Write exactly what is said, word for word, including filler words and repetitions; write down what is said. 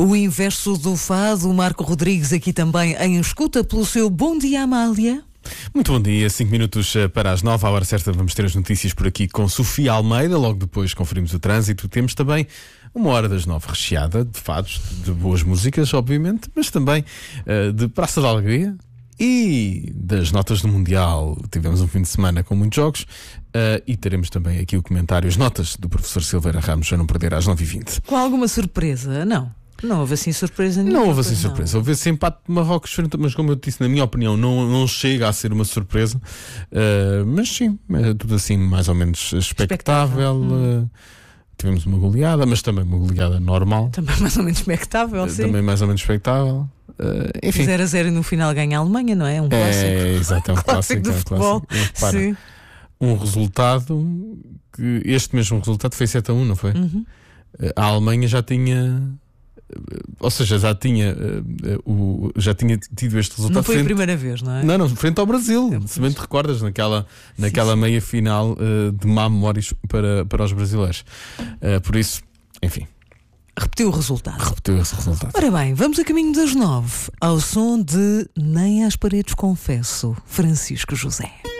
O inverso do fado, o Marco Rodrigues aqui também em escuta pelo seu Bom Dia Amália. Muito bom dia, cinco minutos para as nove, à hora certa vamos ter as notícias por aqui com Sofia Almeida, logo depois conferimos o trânsito. Temos também uma hora das nove recheada de fados, de boas músicas, obviamente, mas também uh, de Praça da Alegria e das notas do Mundial. Tivemos um fim de semana com muitos jogos uh, e teremos também aqui o comentário, as notas do professor Silveira Ramos, a não perder às nove e vinte. Com alguma surpresa? Não. Não houve assim surpresa nenhuma. Não houve assim surpresa. Não. Houve esse empate de Marrocos frente, mas como eu disse, na minha opinião, não, não chega a ser uma surpresa. Uh, mas sim, é tudo assim mais ou menos expectável. Hum. Uh, tivemos uma goleada, mas também uma goleada normal. Também mais ou menos expectável, uh, sim. Também mais ou menos expectável. Uh, enfim. zero a zero no final ganha a Alemanha, não é? Um clássico. É, exato, é um clássico. clássico do futebol. É um clássico. Sim. Um resultado que este mesmo resultado foi sete a um, não foi? Uhum. Uh, a Alemanha já tinha. Ou seja, já tinha, uh, uh, já tinha tido este resultado. Não foi frente... a primeira vez, não é? Não, não, frente ao Brasil. É, se bem te recordas, naquela, sim, naquela sim. meia final uh, de má memórias para, para os brasileiros. Uh, por isso, enfim. Repetiu o resultado. Repetiu esse resultado. Ora bem, vamos a caminho das nove, ao som de Nem às Paredes Confesso, Francisco José.